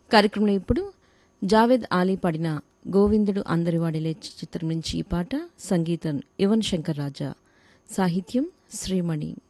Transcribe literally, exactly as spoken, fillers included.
కార్యక్రమంలో ఇప్పుడు జావేద్ ఆలీ పాడిన గోవిందుడు అందరివాడిలే చిత్రం నుంచి ఈ పాట. సంగీతం యువన్ శంకర్ రాజా, సాహిత్యం శ్రీమణి.